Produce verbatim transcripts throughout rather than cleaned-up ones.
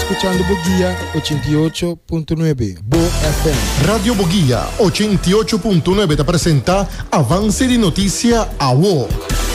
escuchando Boguía ochenta y ocho punto nueve, Bo F M. Radio Boguía ochenta y ocho punto nueve te presenta Avance de Noticia a Bo.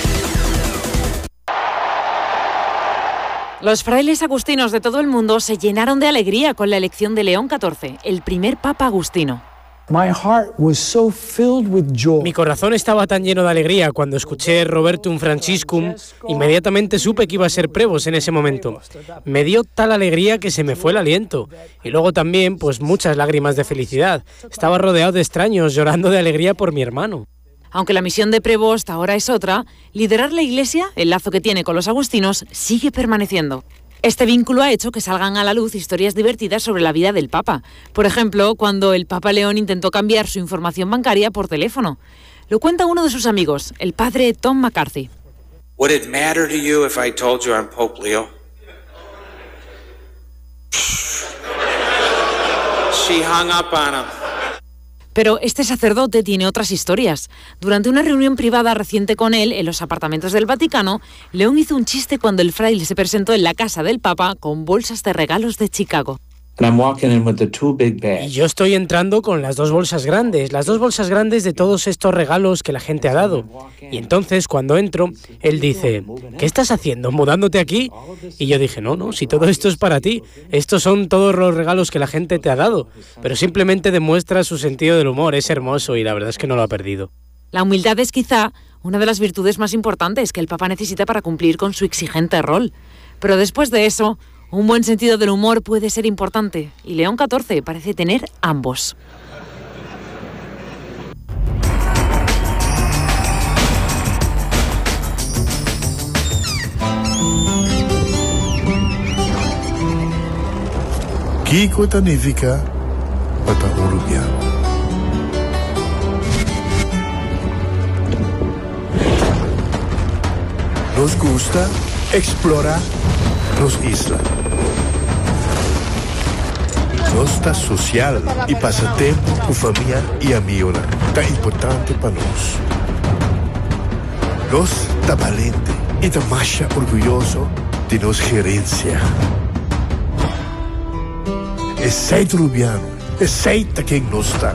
Los frailes agustinos de todo el mundo se llenaron de alegría con la elección de León catorce, el primer papa agustino. My heart was so filled with joy. Mi corazón estaba tan lleno de alegría cuando escuché Robertum Franciscum. Inmediatamente supe que iba a ser prevos en ese momento. Me dio tal alegría que se me fue el aliento. Y luego también, pues muchas lágrimas de felicidad. Estaba rodeado de extraños llorando de alegría por mi hermano. Aunque la misión de prevost ahora es otra, liderar la Iglesia, el lazo que tiene con los agustinos, sigue permaneciendo. Este vínculo ha hecho que salgan a la luz historias divertidas sobre la vida del Papa. Por ejemplo, cuando el Papa León intentó cambiar su información bancaria por teléfono. Lo cuenta uno de sus amigos, el padre Tom McCarthy. Would it matter to you if I told you I'm Pope Leo? She hung up on him. Pero este sacerdote tiene otras historias. Durante una reunión privada reciente con él en los apartamentos del Vaticano, León hizo un chiste cuando el fraile se presentó en la casa del Papa con bolsas de regalos de Chicago. Y yo estoy entrando con las dos bolsas grandes, las dos bolsas grandes de todos estos regalos que la gente ha dado. Y entonces, cuando entro, él dice, ¿qué estás haciendo? ¿Mudándote aquí? Y yo dije, no, no, si todo esto es para ti. Estos son todos los regalos que la gente te ha dado. Pero simplemente demuestra su sentido del humor, es hermoso y la verdad es que no lo ha perdido. La humildad es quizá una de las virtudes más importantes que el Papa necesita para cumplir con su exigente rol. Pero después de eso, un buen sentido del humor puede ser importante, y León catorce parece tener ambos. Kiko significa Patagonia. Nos gusta explorar las islas. Nossa social e passatempo com família e amigos tão importante para nós. Nós tá valente e tá mais orgulhoso de nossa gerência. É seito Lubiano, é seita quem nós está.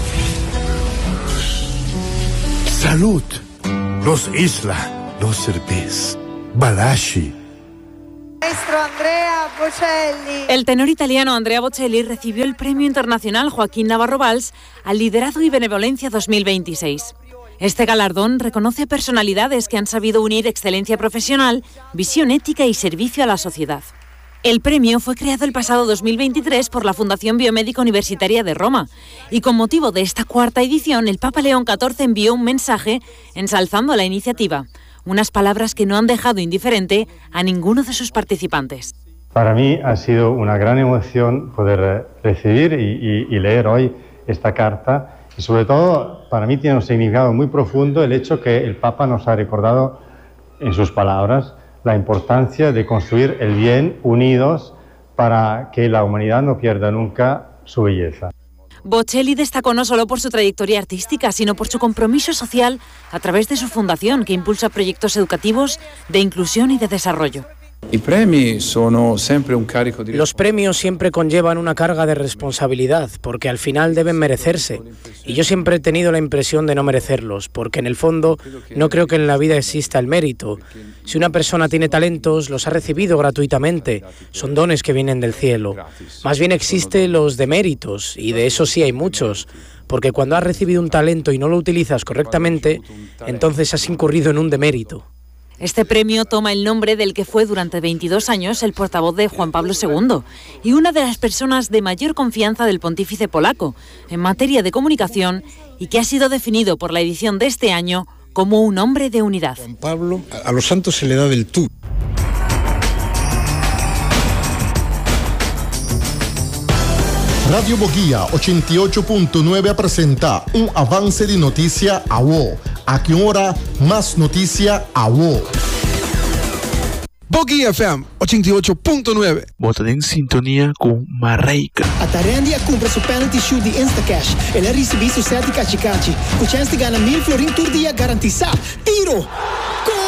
Saúde, nos isla, nos cerveza, Balashi. Andrea Bocelli. El tenor italiano Andrea Bocelli recibió el Premio Internacional Joaquín Navarro Valls al Liderazgo y Benevolencia dos mil veintiséis. Este galardón reconoce personalidades que han sabido unir excelencia profesional, visión ética y servicio a la sociedad. El premio fue creado el pasado dos mil veintitrés por la Fundación Biomédica Universitaria de Roma y con motivo de esta cuarta edición el Papa León catorce envió un mensaje ensalzando la iniciativa. Unas palabras que no han dejado indiferente a ninguno de sus participantes. Para mí ha sido una gran emoción poder recibir y, y, y leer hoy esta carta y sobre todo para mí tiene un significado muy profundo el hecho que el Papa nos ha recordado en sus palabras la importancia de construir el bien unidos para que la humanidad no pierda nunca su belleza. Bocelli destacó no solo por su trayectoria artística, sino por su compromiso social a través de su fundación, que impulsa proyectos educativos de inclusión y de desarrollo. Los premios siempre conllevan una carga de responsabilidad, porque al final deben merecerse. Y yo siempre he tenido la impresión de no merecerlos, porque en el fondo no creo que en la vida exista el mérito. Si una persona tiene talentos, los ha recibido gratuitamente. Son dones que vienen del cielo. Más bien existen los deméritos, y de eso sí hay muchos. Porque cuando has recibido un talento y no lo utilizas correctamente, entonces has incurrido en un demérito. Este premio toma el nombre del que fue durante veintidós años el portavoz de Juan Pablo segundo y una de las personas de mayor confianza del pontífice polaco en materia de comunicación y que ha sido definido por la edición de este año como un hombre de unidad. Juan Pablo, a los santos se le da del tú. Radio Boguía ochenta y ocho punto nueve presenta un avance de noticia a vos. A qué hora más noticia a vos. Boguía F M ochenta y ocho punto nueve. Volta em sintonia com Marreika. A Tarendi compra su penalty shoot di Instacash e la riceve su sette caci caci. Con chance di ganare mille florin tur dia garantita. Tiro! Gol!